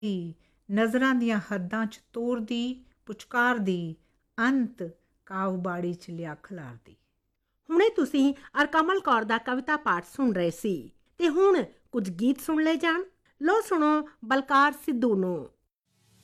ਨਜ਼ਰਾਂ ਦੀਆਂ ਹੱਦਾਂ 'ਚ ਤੋਰਦੀ ਪੁਚਕਾਰਦੀ ਅੰਤ ਕਾਵਬਾੜੀ 'ਚ ਲਿਆ ਖਿਲਾਰਦੀ। ਹੁਣੇ ਤੁਸੀਂ ਅਰਕਮਲ ਕੌਰ ਦਾ ਕਵਿਤਾ ਪਾਠ ਸੁਣ ਰਹੇ ਸੀ ਤੇ ਹੁਣ ਕੁਝ ਗੀਤ ਸੁਣ ਲਏ ਜਾਣ। ਲੋ ਸੁਣੋ ਬਲਕਾਰ ਸਿੱਧੂ ਨੂੰ।